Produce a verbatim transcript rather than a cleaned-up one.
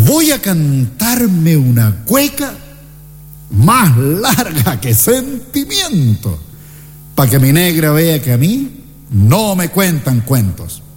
voy a cantarme una cueca más larga que sentimiento, para que mi negra vea que a mí no me cuentan cuentos.